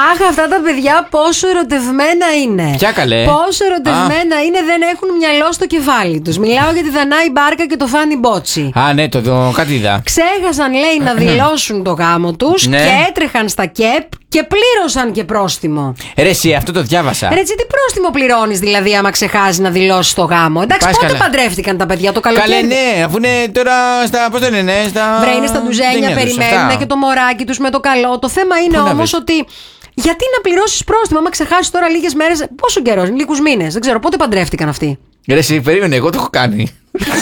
Αχ, αυτά τα παιδιά πόσο ερωτευμένα είναι. Ποια καλέ. Πόσο ερωτευμένα είναι, δεν έχουν μυαλό στο κεφάλι τους. Μιλάω για τη Δανάη Μπάρκα και το Φάνι Μπότσι. Α, ναι, κάτι είδα. Ξέχασαν, λέει, να δηλώσουν το γάμο τους και έτρεχαν στα ΚΕΠ και πλήρωσαν και πρόστιμο. Ρε, εσύ, αυτό το διάβασα. Ρε, τι πρόστιμο πληρώνεις δηλαδή, άμα ξεχάσει να δηλώσει το γάμο? Εντάξει, πότε παντρεύτηκαν τα παιδιά, το καλοκαίρι? Καλέ, ναι, αφού είναι τώρα στα. Πώς το λένε, στα. Βρε, είναι στα ντουζένια, περιμένουν και το μωράκι τους με το καλό. Το θέμα είναι όμως ότι. Γιατί να πληρώσεις πρόστιμο, άμα ξεχάσεις τώρα λίγες μέρες? Πόσο καιρό, λίγους μήνες, δεν ξέρω πότε παντρεύτηκαν αυτοί. Ρε, εσύ, περίμενε, εγώ το έχω κάνει.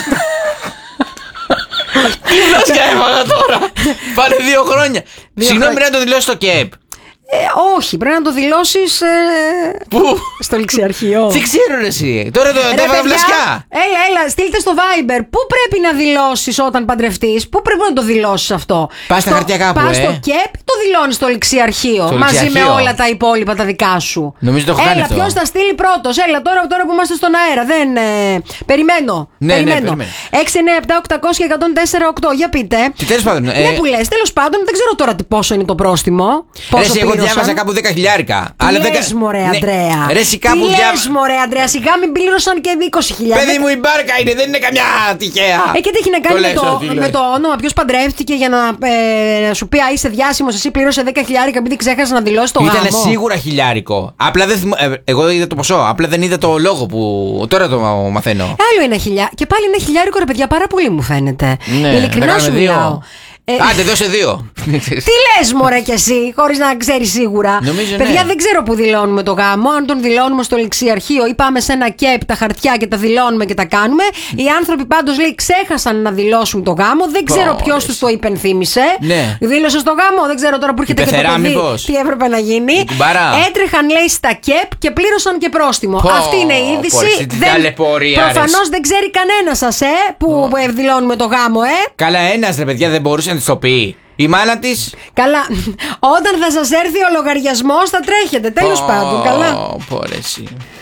Τι βλάσια έβαλα τώρα. Πάνε 2 χρόνια. Συγγνώμη, πρέπει να το δηλώσει στο ΚΕΠ. Όχι, πρέπει να το δηλώσεις. Πού? Στο ληξιαρχείο. Τι ξέρω, ρε, εσύ. Τώρα το έβαλα βλασιά. Έλα, στείλτε στο Viber. Πού πρέπει να δηλώσεις όταν παντρευτείς? Πού πρέπει να το δηλώσεις αυτό? Πας στα χαρτιά κάπου. Πας στο ΚΕΠ, το δηλώνεις στο ληξιαρχείο. Μαζί με όλα τα υπόλοιπα τα δικά σου. Νομίζω το έχω κάνει αυτό. Έλα, ποιος θα στείλει πρώτος? Έλα, τώρα που είμαστε στον αέρα. Περιμένω. Ναι, 6, 9, 7, 800 και 104,8. Για πείτε. Τέλος πάντων. Ναι, που λες, τέλος πάντων, δεν ξέρω τώρα πόσο είναι το πρόστιμο. Εγώ διάβασα κάπου 10.000. Τι λες, μωρέ, Αντρέα? Ρε, εσύ κάπου διάβασα. Τι λες, μωρέ, Αντρέα? Σιγά μην πλήρωσαν και 20.000. Παιδί μου, η μπάρκα είναι, δεν είναι καμιά τυχαία. Και τι έχει να κάνει με το όνομα? Ποιος παντρεύτηκε για να σου πει είσαι διάσημος, εσύ πλήρωσε 10.000 επειδή ξέχασε να δηλώσει το γάμο? Ήταν σίγουρα 1.000. Απλά δεν εγώ είδα το ποσό. Απλά δεν είδα το λόγο που τώρα το μαθαίνω. Άλλο είναι 1.000. Και πάλι είναι 1.000, ρε παιδιά, πάρα πολύ μου φαίνεται. Ειλικρινά σου μιλάω. Άντε, δώσε 2. Τι λες, μωρέ, κι εσύ, χωρίς να ξέρεις σίγουρα? Παιδιά, δεν ξέρω που δηλώνουμε το γάμο. Αν τον δηλώνουμε στο ληξιαρχείο ή πάμε σε ένα ΚΕΠ τα χαρτιά και τα δηλώνουμε και τα κάνουμε. Οι άνθρωποι πάντως, λέει, ξέχασαν να δηλώσουν το γάμο. Δεν ξέρω ποιος τους το υπενθύμησε. Δήλωσε το γάμο, δεν ξέρω τώρα που έρχεται και το παιδί. Τι έπρεπε να γίνει? Έτρεχαν, λέει, στα ΚΕΠ και πλήρωσαν και πρόστιμο. Αυτή είναι η είδηση. Προφανώς δεν ξέρει κανένας σας, που δηλώνουμε το γάμο, Καλά, ένας, ρε παιδιά, δεν μπορούσε να της το πει. Η μάνα της. Καλά, όταν θα σας έρθει ο λογαριασμός θα τρέχετε. Τέλος πάντων, καλά. Πω, ρε, εσύ.